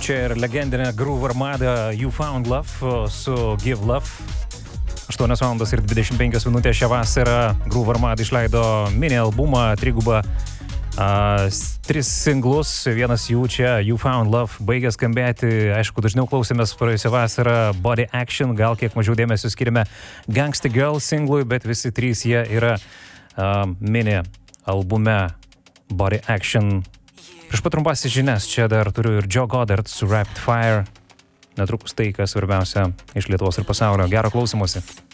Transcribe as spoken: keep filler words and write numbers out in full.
Čia ir legendinė Groove Armada You Found Love su Give Love. aštuonios valandos ir dvidešimt penkios minutės šią vasarą Groove Armada išleido mini albumą, trigubą, uh, tris singlus, vienas jų čia You Found Love baigė skambėti, aišku, dažniau klausėmės praėjusią vasarą Body Action, gal kiek mažiau dėmesio skiriame Gangsta Girl singlui, bet visi trys jie yra uh, mini albume Body Action. Prieš patrumpasis žinias, čia dar turiu ir Joe Goddard su Rapid Fire. Netrukus tai, kas svarbiausia iš Lietuvos ir pasaulio. Gero klausymosi.